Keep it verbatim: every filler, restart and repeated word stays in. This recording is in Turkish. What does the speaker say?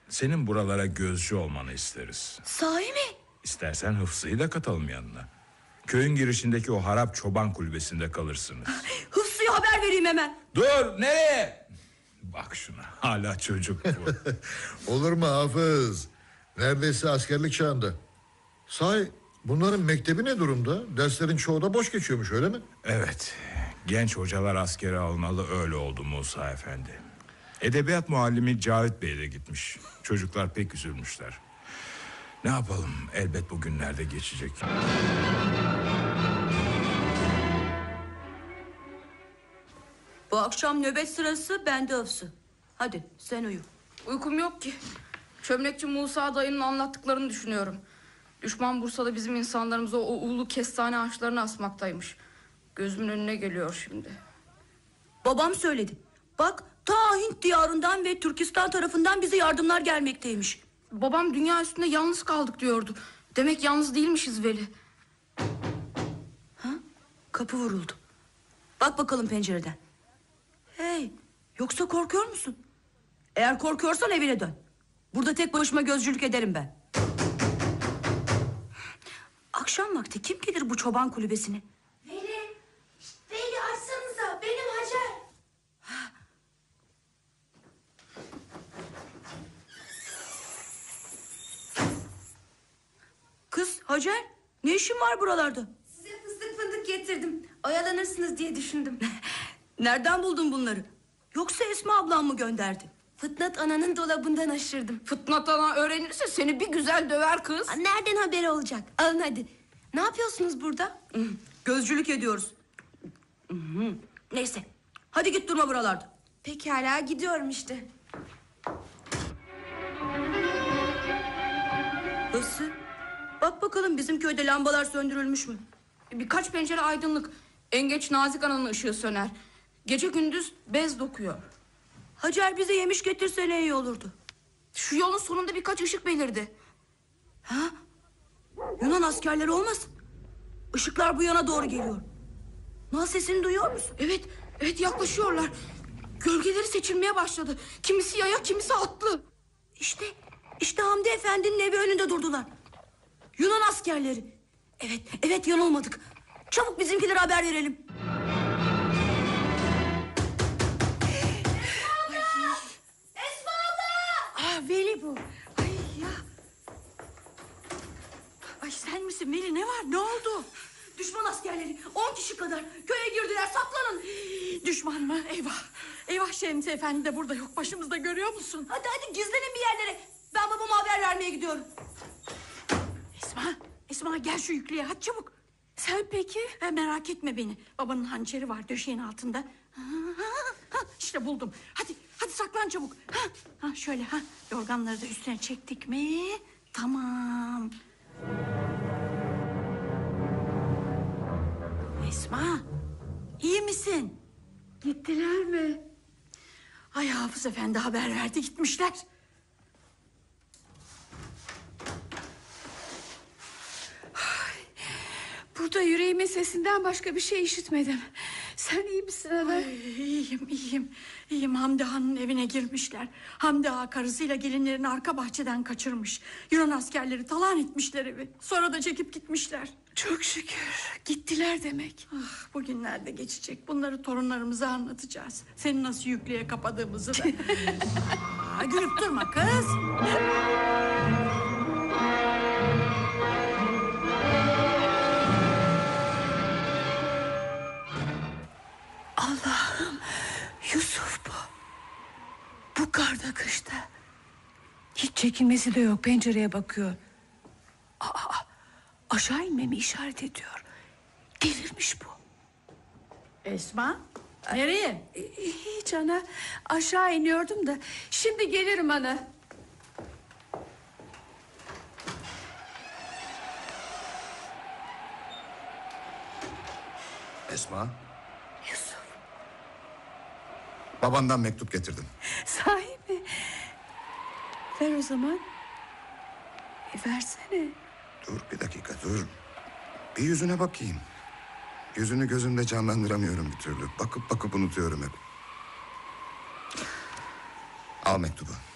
Senin buralara gözcü olmanı isteriz. Sahi mi? İstersen Hıfzı'yı da katalım yanına. Köyün girişindeki o harap çoban kulübesinde kalırsınız. Hıfzı'ya haber vereyim hemen. Dur, nereye? Bak şuna, hala çocuk bu. Olur mu Hafız? Neredeyse askerlik çağında. Sahi bunların mektebi ne durumda? Derslerin çoğu da boş geçiyormuş, öyle mi? Evet, genç hocalar askere almalı, öyle oldu Musa Efendi. Edebiyat muallimi Cavit Bey de gitmiş. Çocuklar pek üzülmüşler. Ne yapalım, elbet bu günlerde geçecek. Bu akşam nöbet sırası bende Hıfzı. Hadi sen uyu. Uykum yok ki. Çömlekçi Musa dayının anlattıklarını düşünüyorum. Düşman Bursa'da bizim insanlarımızı o ulu kestane ağaçlarına asmaktaymış. Gözümün önüne geliyor şimdi. Babam söyledi. Bak ta Hint diyarından ve Türkistan tarafından bize yardımlar gelmekteymiş. Babam dünya üstünde yalnız kaldık diyordu. Demek yalnız değilmişiz Veli. Ha? Kapı vuruldu. Bak bakalım pencereden. Hey, yoksa korkuyor musun? Eğer korkuyorsan evine dön. Burada tek başıma gözcülük ederim ben. Akşam vakti kim gelir bu çoban kulübesine? Veli, Veli açsanıza, benim Hacer. Kız Hacer, ne işin var buralarda? Size fıstık fındık getirdim. Oyalanırsınız diye düşündüm. Nereden buldun bunları? Yoksa Esma ablam mı gönderdi? Fıtnat ananın dolabından aşırdım. Fıtnat ana öğrenirse seni bir güzel döver kız. Aa, nereden haberi olacak? Alın hadi. Ne yapıyorsunuz burada? Gözcülük ediyoruz. Neyse, hadi git durma buralarda. Pekala, gidiyorum işte. Nasıl? Bak bakalım bizim köyde lambalar söndürülmüş mü? Birkaç pencere aydınlık. En geç Nazik ananın ışığı söner. Gece gündüz bez dokuyor. Hacer bize yemiş getirsene iyi olurdu. Şu yolun sonunda birkaç ışık belirdi. Ha? Yunan askerleri olmasın? Işıklar bu yana doğru geliyor. Nal sesini duyuyor musun? Evet, evet yaklaşıyorlar. Gölgeleri seçilmeye başladı. Kimisi yaya, kimisi atlı. İşte, işte Hamdi Efendi'nin evi önünde durdular. Yunan askerleri. Evet, evet yanılmadık. Çabuk bizimkilere haber verelim. Esma abla! Ah Veli bu. Ay ya. Ay sen misin Veli, ne var, ne oldu? Düşman askerleri on kişi kadar köye girdiler, saklanın. Düşman mı? Eyvah. Eyvah, Şemsi Efendi de burada yok başımızda, görüyor musun? Hadi hadi gizlenin bir yerlere. Ben babama haber vermeye gidiyorum. Esma, Esma gel şu yüklüğe, hadi çabuk. Sen peki? E, merak etme beni. Babanın hançeri var döşeğin altında. Ha, ha, ha, işte buldum. Hadi, hadi saklan çabuk. Ha, ha, şöyle ha. Yorganları da üstüne çektik mi? Tamam. Esma, iyi misin? Gittiler mi? Ay Hafız Efendi haber verdi, gitmişler. Burada yüreğimin sesinden başka bir şey işitmedim. Sen iyi misin ana? Ay, iyiyim, iyiyim. İyiyim, Hamdi Ağa'nın evine girmişler. Hamdi Ağa karısıyla gelinlerini arka bahçeden kaçırmış. Yunan askerleri talan etmişler evi. Sonra da çekip gitmişler. Çok şükür. Gittiler demek. Ah, bugünlerde geçecek. Bunları torunlarımıza anlatacağız. Seni nasıl yüklüğe kapadığımızı da. Aa, gülüp durma kız. Allah'ım, Yusuf bu. Bu karda kışta. Hiç çekinmesi de yok, pencereye bakıyor. Aa, aşağı inmemi işaret ediyor. Delirmiş bu. Esma, nereye? Hiç ana. Aşağı iniyordum da. Şimdi gelirim ana. Esma, Yusuf, babandan mektup getirdim. sahi mi? Ver o zaman. E, versene. Dur bir dakika, dur. Bir yüzüne bakayım. Yüzünü gözümde canlandıramıyorum bir türlü. Bakıp bakıp unutuyorum hep. Al mektubu.